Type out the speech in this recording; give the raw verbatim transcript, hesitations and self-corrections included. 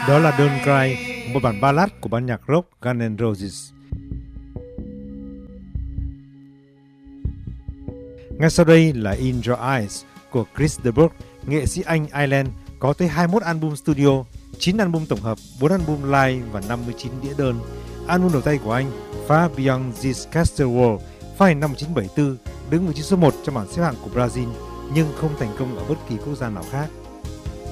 Đó là Don't Cry, một bản ballad của ban nhạc rock Guns N' Roses. Ngay sau đây là In Your Eyes của Chris de Burgh, nghệ sĩ Anh Ireland, có tới hai mươi mốt album studio, chín album tổng hợp, bốn album live và năm mươi chín đĩa đơn. Album đầu tay của anh, Far Beyond This Castle Wall, phát hành năm một nghìn chín trăm bảy mươi tư, đứng vị trí số một trong bảng xếp hạng của Brazil, nhưng không thành công ở bất kỳ quốc gia nào khác.